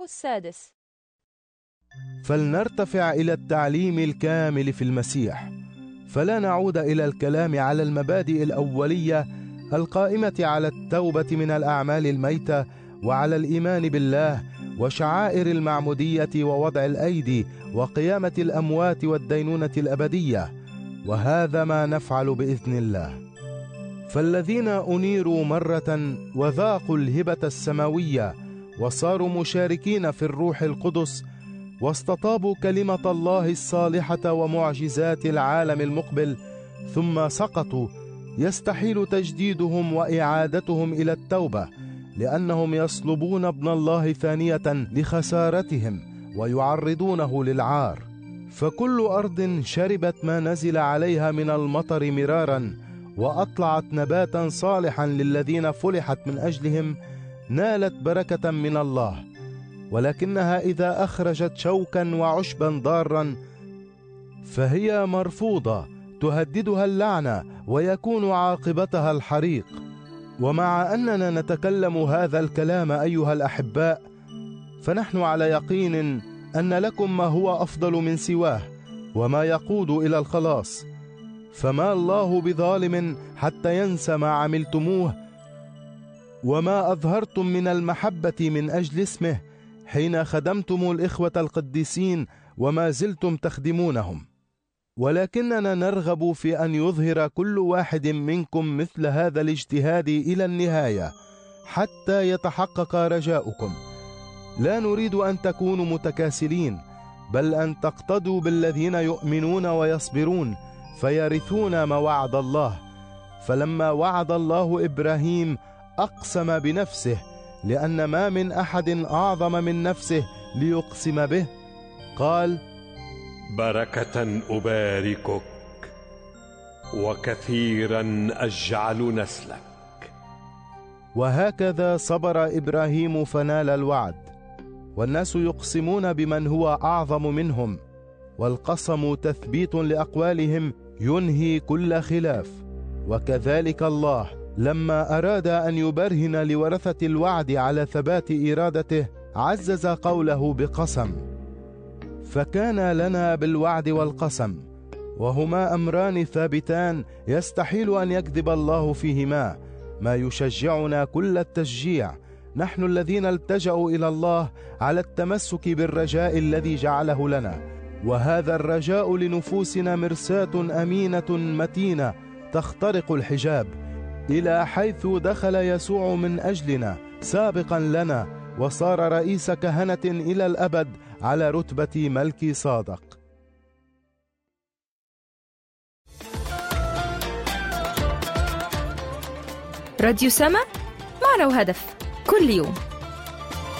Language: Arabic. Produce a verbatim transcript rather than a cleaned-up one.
السادس. فلنرتفع إلى التعليم الكامل في المسيح، فلا نعود إلى الكلام على المبادئ الأولية القائمة على التوبة من الأعمال الميتة وعلى الإيمان بالله وشعائر المعمودية ووضع الأيدي وقيامة الأموات والدينونة الأبدية، وهذا ما نفعل بإذن الله. فالذين أنيروا مرة وذاقوا الهبة السماوية وصاروا مشاركين في الروح القدس واستطابوا كلمة الله الصالحة ومعجزات العالم المقبل ثم سقطوا، يستحيل تجديدهم وإعادتهم إلى التوبة، لأنهم يصلبون ابن الله ثانية لخسارتهم ويعرضونه للعار. فكل أرض شربت ما نزل عليها من المطر مرارا وأطلعت نباتا صالحا للذين فلحت من أجلهم نالت بركة من الله، ولكنها إذا أخرجت شوكا وعشبا ضارا فهي مرفوضة تهددها اللعنة ويكون عاقبتها الحريق. ومع أننا نتكلم هذا الكلام أيها الأحباء، فنحن على يقين أن لكم ما هو أفضل من سواه وما يقود إلى الخلاص. فما الله بظالم حتى ينسى ما عملتموه وما أظهرتم من المحبة من أجل اسمه حين خدمتم الإخوة القديسين وما زلتم تخدمونهم. ولكننا نرغب في أن يظهر كل واحد منكم مثل هذا الاجتهاد إلى النهاية حتى يتحقق رجاؤكم. لا نريد أن تكونوا متكاسلين، بل أن تقتدوا بالذين يؤمنون ويصبرون فيرثون ما وعد الله. فلما وعد الله إبراهيم أقسم بنفسه، لأن ما من أحد أعظم من نفسه ليقسم به. قال: بركة أباركك وكثيرا أجعل نسلك. وهكذا صبر إبراهيم فنال الوعد. والناس يقسمون بمن هو أعظم منهم، والقسم تثبيت لأقوالهم ينهي كل خلاف. وكذلك الله لما أراد أن يبرهن لورثة الوعد على ثبات إرادته عزز قوله بقسم. فكان لنا بالوعد والقسم، وهما أمران ثابتان يستحيل أن يكذب الله فيهما، ما يشجعنا كل التشجيع نحن الذين التجأوا إلى الله على التمسك بالرجاء الذي جعله لنا. وهذا الرجاء لنفوسنا مرساة أمينة متينة تخترق الحجاب، إلى حيث دخل يسوع من أجلنا سابقا لنا وصار رئيس كهنة إلى الأبد على رتبة ملكي صادق. راديو سما، معنا وهدف كل يوم.